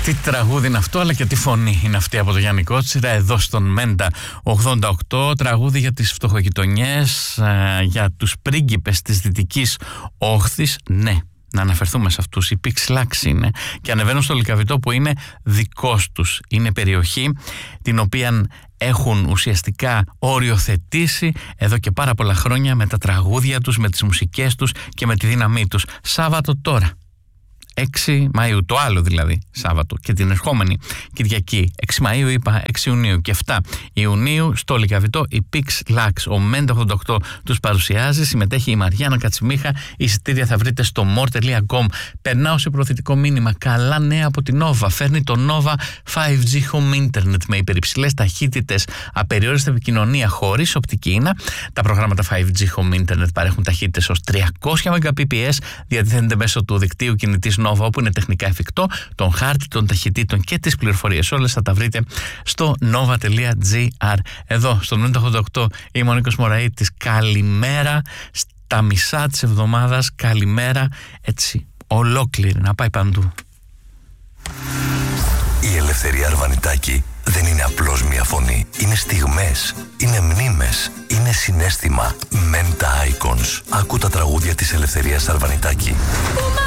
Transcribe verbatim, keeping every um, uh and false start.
Τι τραγούδι είναι αυτό, αλλά και τι φωνή είναι αυτή από το Γιάννη Κότσιρα εδώ στον Μέντα ογδόντα οκτώ. Τραγούδι για τις φτωχογειτονιές, ε, για τους πρίγκιπες της Δυτικής Όχθης. Ναι, να αναφερθούμε σε αυτούς. Οι Pix Lux είναι και ανεβαίνουν στο Λυκαβητό που είναι δικός τους. Είναι περιοχή την οποία έχουν ουσιαστικά οριοθετήσει εδώ και πάρα πολλά χρόνια με τα τραγούδια τους, με τις μουσικές τους και με τη δύναμή τους. Σάββατο τώρα, έξι Μαΐου, το άλλο δηλαδή Σάββατο, και την ερχόμενη Κυριακή, έξι Μαΐου είπα, έξι Ιουνίου και επτά Ιουνίου στο Λυκαβητό, η Pix Lux, ο Μέντα ογδόντα οκτώ τους παρουσιάζει, συμμετέχει η Μαριάννα Κατσιμίχα. Η εισιτήρια θα βρείτε στο more τελεία com. Περνάω σε προωθητικό μήνυμα, καλά νέα από την Nova. Φέρνει το Nova φάιβ τζι Home Internet με υπερυψηλές ταχύτητες, απεριόριστη επικοινωνία χωρίς οπτική ίνα. Τα προγράμματα φάιβ τζι Home Internet παρέχουν ταχύτητες ως τριακόσια Mbps, διατίθενται μέσω του δικτύου κινητής Nova, όπου είναι τεχνικά εφικτό. Τον χάρτη των ταχυτήτων και τις πληροφορίες όλες θα τα βρείτε στο nova τελεία gr. Εδώ στο μέντα ογδόντα οκτώ είμαι ο Νίκος Μωραΐτης. Καλημέρα στα μισά της εβδομάδας, καλημέρα έτσι ολόκληρη, να πάει παντού. Η Ελευθερία Αρβανιτάκη δεν είναι απλώς μια φωνή. Είναι στιγμές, είναι μνήμες, είναι συναίσθημα. Menta Icons. Άκου τα τραγούδια της Ελευθερίας Αρβανιτάκη.